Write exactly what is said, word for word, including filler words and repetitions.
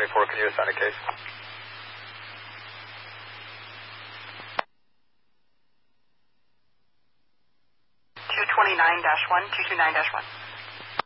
twenty-four, can you assign a case? two twenty-nine dash one, two two nine dash one.